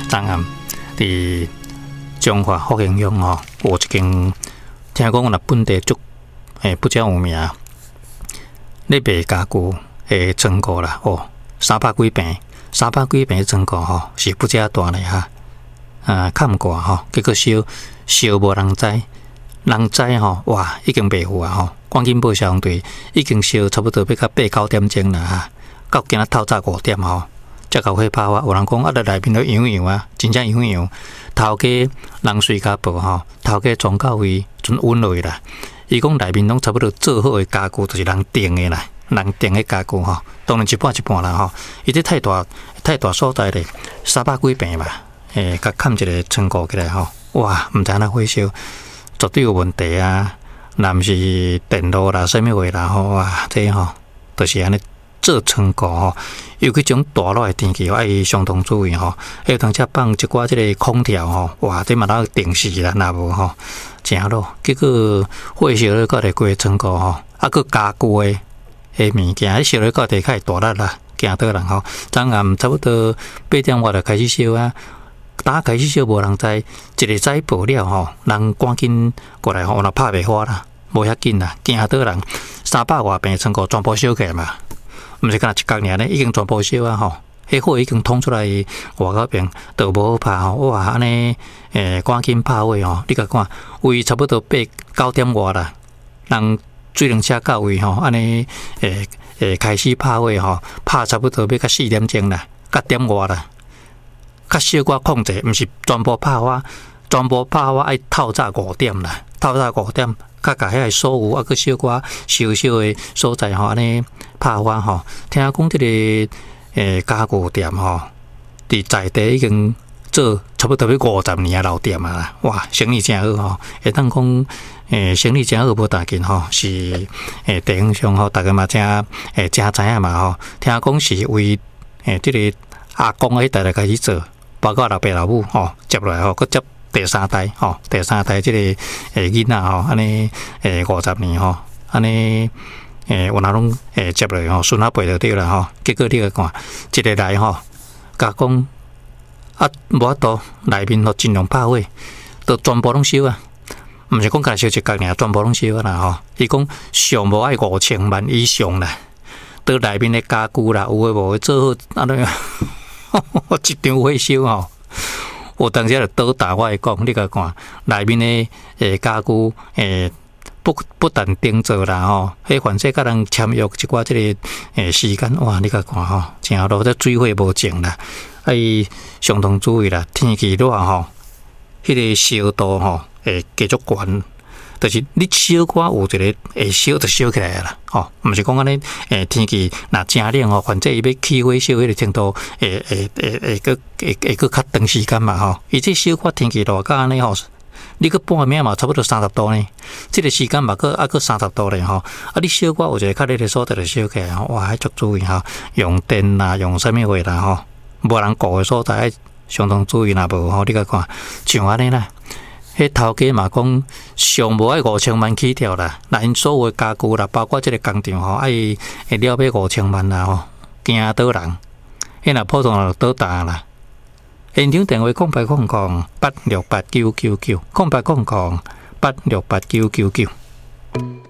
昨暗伫中华福兴乡吼，有一间听讲若本地足不叫有名，咧卖家具的仓库啦，300几平的仓库吼，是不加大咧哈，看过吼，结果烧无人知，人知吼，哇，已经卖赴啊吼，赶紧报消防队，已经烧差不多要到8、9点钟啦哈，到今仔透早5点吼。才到火拍发，有人讲啊，在内面都养养啊，真正养养。头家人睡较薄吼，头家装到位准稳落去啦。伊讲内面拢差不多做好的家具，就是人订的啦，人订的家具吼，当然一半啦吼。伊这太大所在咧，300几平吧，甲砍一个仓库起来吼，哇，毋知影火烧绝对有问题啊！若毋是电路啦、啥物话啦吼，哇，这吼就是安尼。做仓库吼，尤其种大热的天气，爱相当注意吼。还有当车放一寡即个空调吼，哇，这嘛当定时啦，若无吼，真热。结果火烧咧到底过仓库吼，个家具的物件，烧咧到底较大力啦，惊到人吼。昨暗差不多8点外就开始烧啊，打开始烧无人知，一个早报了吼，人赶紧过来吼，若拍袂花啦，无遐紧啦，惊到人300外平仓库全部烧起来嘛。毋是干一角尔咧，已经全部烧啊吼！迄火已经通出来外口边，都无好拍吼！哇，安尼赶紧拍火吼！你甲看，位差不多8、9点外啦，人水龙车到位吼，安尼开始拍火吼，拍差不多要到4点钟啦，9点外啦，较小可控制，毋是全部拍花，全部拍花爱透早5点啦，透早5点。甲遐个所有个小可小的所在吼，安尼拍花吼。听讲这个家具店吼，伫在地已经做差不多要50年老店啊啦。哇，生意真好吼，会当讲生意真好无大紧吼，是地方上吼，大家嘛真知影嘛吼。听讲是为这个阿公迄代来开始做，包括老爸老母吼接落来吼，佮接。第三代吼，第三代即个囡仔吼，安尼50年吼，安尼有哪拢接落吼，孙仔辈就对啦吼。结果你个看，一个来吼，甲讲啊，无法度内面都尽量拍火，都全部拢烧啊，毋是讲干烧一角尔，全部拢烧啦吼。伊讲上无爱5000万以上啦，到内面的家具啦，有诶无诶做好安尼，一场火烧吼。有当时就倒打我来讲，你甲看内面的家具不但定做啦吼，迄凡是甲人签约一寡即个时间，哇，你甲看吼，真好，这水火无净啦，爱相当注意啦。天气热吼，迄个烧度吼会继续悬。就是你小可有一个会烧就烧起来啦，吼，毋是讲安尼天气若真冷吼，反正伊要起火烧迄个程度，会较长时间嘛吼。伊这小可天气热到安尼吼，你个半暝嘛差不多30度呢，这个时间嘛个30度咧吼。啊，你小可有一个较热的所在就烧起来吼，哇，还足注意吼，用电啦，用啥物话啦吼，无人顾的所在爱相当注意啦，无吼，你甲看像安尼啦。迄头家嘛讲，上无爱5000万起跳啦，那因所有家具啦，包括这个工厂吼，爱会了要5000万啦吼，惊倒人，迄若普通就倒大啦。现场电话0800868999，0800868999。